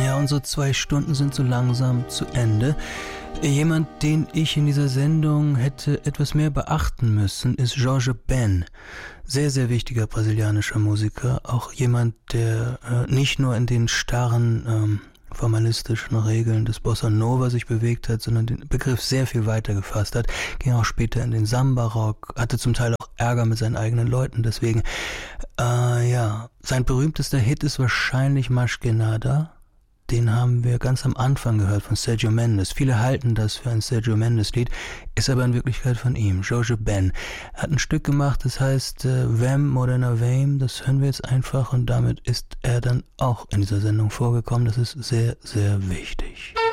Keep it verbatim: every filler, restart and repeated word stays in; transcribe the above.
Ja, unsere zwei Stunden sind so langsam zu Ende. Jemand, den ich in dieser Sendung hätte etwas mehr beachten müssen, ist Jorge Ben. Sehr, sehr wichtiger brasilianischer Musiker. Auch jemand, der äh, nicht nur in den starren ähm, formalistischen Regeln des Bossa Nova sich bewegt hat, sondern den Begriff sehr viel weiter gefasst hat. Ging auch später in den Samba-Rock, hatte zum Teil auch Ärger mit seinen eigenen Leuten. Deswegen, äh, ja, sein berühmtester Hit ist wahrscheinlich Mas Que Nada. Den haben wir ganz am Anfang gehört von Sergio Mendes. Viele halten das für ein Sergio Mendes-Lied, ist aber in Wirklichkeit von ihm, Jorge Ben. Er hat ein Stück gemacht, das heißt äh, Vem Morena Vem, das hören wir jetzt einfach und damit ist er dann auch in dieser Sendung vorgekommen. Das ist sehr, sehr wichtig.